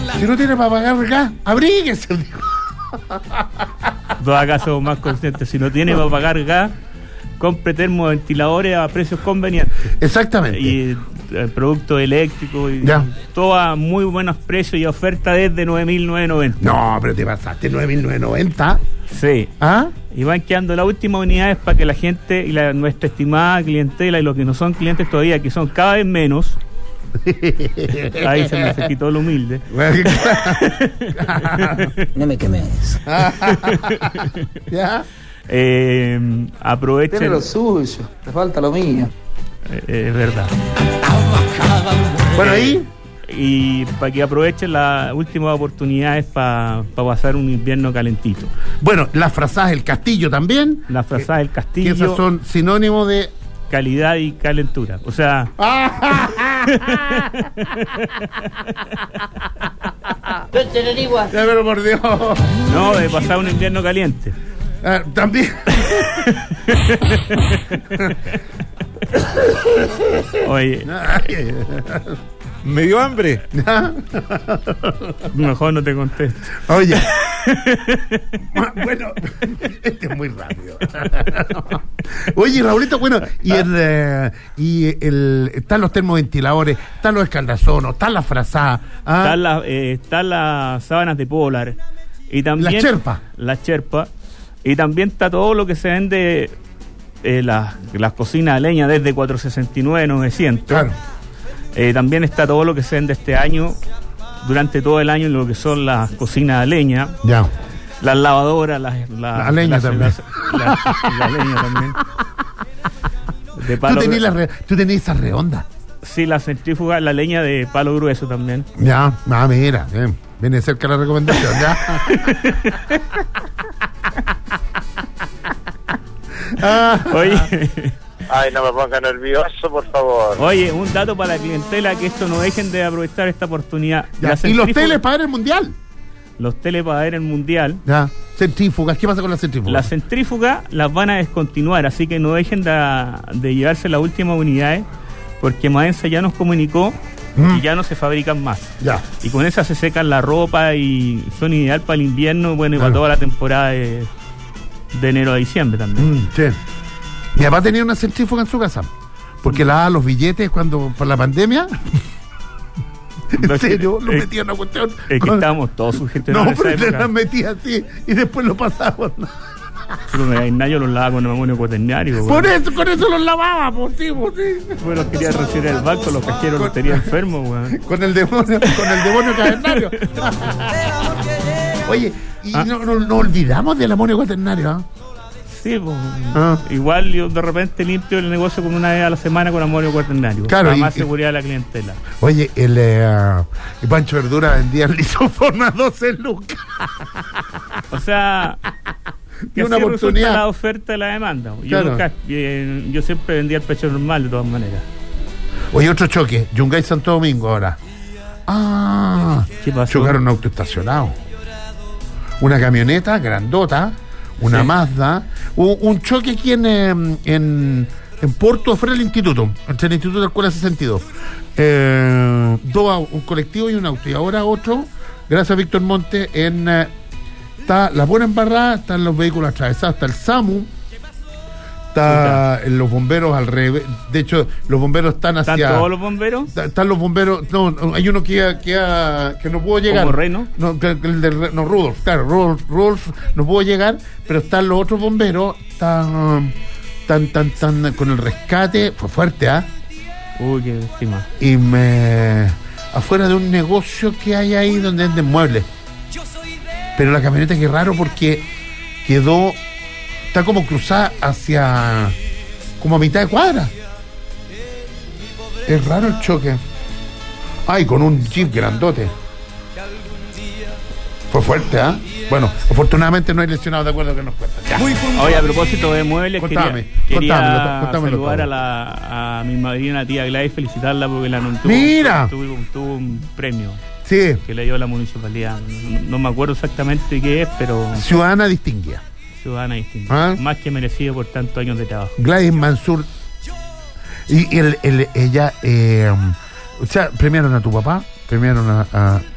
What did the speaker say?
Si no tiene para pagar gas, abríguese, dijo. Todos acá somos más conscientes. Si no tiene para pagar gas, compre termoventiladores a precios convenientes. Exactamente. Y productos eléctricos y todo a muy buenos precios y oferta desde 9.990. No, pero te pasaste 9.990. Sí. ¿Ah? Y van quedando las últimas unidades para que la gente y nuestra estimada clientela y los que no son clientes todavía, que son cada vez menos. Ahí se me quitó lo humilde. No me quemes. ¿Ya? Aprovechen. Tiene lo suyo, te falta lo mío. Es verdad. Bueno, ahí. Y para que aprovechen las últimas oportunidades para pasar un invierno calentito. Bueno, las frazadas del Castillo también. Las frazadas del Castillo. Que esas son sinónimos de calidad y calentura. O sea. Ya, pero por Dios. No, de pasar un invierno caliente. También. Oye. ¿Me dio hambre? Mejor no te contesto. Oye. Bueno, este es muy rápido. Oye, Raulito, bueno, están los termoventiladores, están los escaldazonos, están las frazadas, están las sábanas de polar y también las cherpas y también está todo lo que se vende las cocinas a leña desde 469.900. Claro. También está todo lo que se vende este año, durante todo el año, lo que son las cocinas a leña. Ya. Las lavadoras, la leña también. La leña también. ¿Tú tenías esa redonda? Sí, la centrífuga, la leña de palo grueso también. Ya, mira, viene cerca la recomendación, ya. Oye. Ay, no me ponga nervioso, por favor. Oye, un dato para la clientela, que esto no dejen de aprovechar esta oportunidad. ¿Y los teles para ver el mundial? Los teles para ver el mundial. Ya. Centrífugas, ¿qué pasa con las centrífugas? Las centrífugas las van a descontinuar, así que no dejen de llevarse las últimas unidades, porque Maensa ya nos comunicó que ya no se fabrican más. Ya. Y con esas se secan la ropa y son ideal para el invierno, bueno, y para toda la temporada de enero a diciembre también. Sí. Mi papá tenía una centrífuga en su casa, porque la daba los billetes cuando por la pandemia. En serio, lo metía en una cuestión. Es que estábamos todos sugestionados. No, pero las metía así y después lo pasábamos. Yo los lavaba con amonio cuaternario. Con eso los lavaba, por sí. Pues los quería recibir al banco, los cajeros los tenía enfermos, weón. Con el demonio cavernario. Oye, y no olvidamos del amonio cuaternario, Sí, pues, igual yo de repente limpio el negocio con una vez a la semana con amonio cuaternario. Claro, para más seguridad de la clientela. Oye, el Pancho Verdura vendía el lisoform a 12 lucas. O sea, que una así oportunidad. resulta la oferta y la demanda. Claro. Yo siempre vendía el pecho normal de todas maneras. Oye, otro choque, Yungay Santo Domingo ahora. ¿Qué pasó? Chocaron un auto estacionado. Una camioneta grandota, una Mazda, un choque aquí en Porto, fuera del instituto, entre el instituto de la Escuela 62. Un colectivo y un auto. Y ahora otro, gracias a Víctor Monte, está la buena embarrada, están los vehículos atravesados, está el SAMU, está los bomberos al revés. De hecho, los bomberos están hacia... ¿Están todos los bomberos? Están los bomberos... No, hay uno que no pudo llegar. ¿Como Reno? Rudolf, claro, Rudolf no pudo llegar, pero están los otros bomberos, están con el rescate. Fue fuerte, Uy, qué estima. Y afuera de un negocio que hay ahí donde venden muebles. Pero la camioneta, qué raro, porque está como cruzada como a mitad de cuadra. Es raro el choque. Con un jeep grandote. Fue fuerte, Bueno, afortunadamente no hay lesionados, de acuerdo que nos cuentan. Oye, a propósito de muebles, quería contámelo saludar a mi madrina, tía Gladys, felicitarla porque la tuvo un premio. Sí. Que le dio la municipalidad. No me acuerdo exactamente qué es, pero... Ciudadana distinguida. Más que merecido por tantos años de trabajo. Gladys Mansur. Y ella, o sea, premiaron a tu papá, premiaron a